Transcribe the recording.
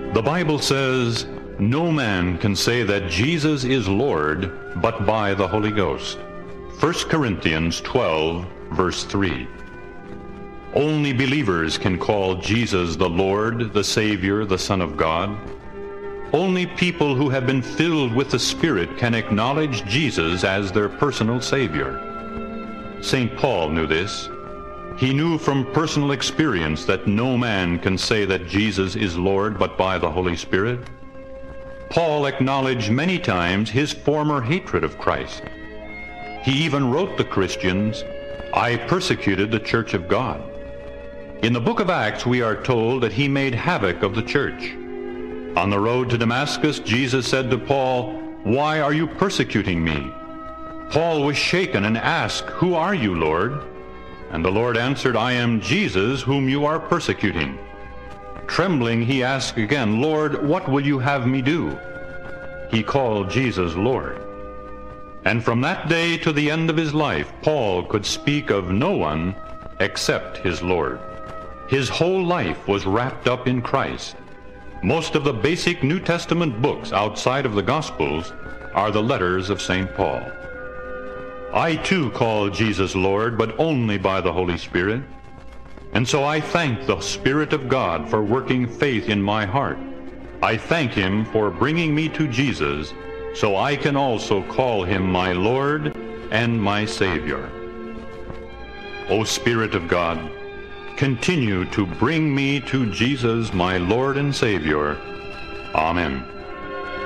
The Bible says, "No man can say that Jesus is Lord but by the Holy Ghost." 1 Corinthians 12, verse 3. Only believers can call Jesus the Lord, the Savior, the Son of God. Only people who have been filled with the Spirit can acknowledge Jesus as their personal Savior. St. Paul knew this. He knew from personal experience that no man can say that Jesus is Lord but by the Holy Spirit. Paul acknowledged many times his former hatred of Christ. He even wrote the Christians, "I persecuted the church of God." In the book of Acts, we are told that he made havoc of the church. On the road to Damascus, Jesus said to Paul, "Why are you persecuting me?" Paul was shaken and asked, "Who are you, Lord?" And the Lord answered, "I am Jesus whom you are persecuting." Trembling, he asked again, "Lord, what will you have me do?" He called Jesus Lord. And from that day to the end of his life, Paul could speak of no one except his Lord. His whole life was wrapped up in Christ. Most of the basic New Testament books outside of the Gospels are the letters of St. Paul. I too call Jesus Lord, but only by the Holy Spirit. And so I thank the Spirit of God for working faith in my heart. I thank him for bringing me to Jesus, so I can also call him my Lord and my Savior. O Spirit of God, continue to bring me to Jesus, my Lord and Savior. Amen.